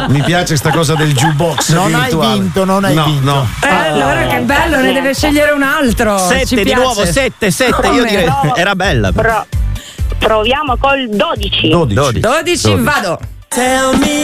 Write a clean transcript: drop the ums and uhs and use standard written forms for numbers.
Mi piace sta cosa del jukebox. Non hai vinto. No. Allora che bello, ne deve scegliere un altro. 7 di nuovo, 7. Io direi era bella. Proviamo col 12. 12, vado.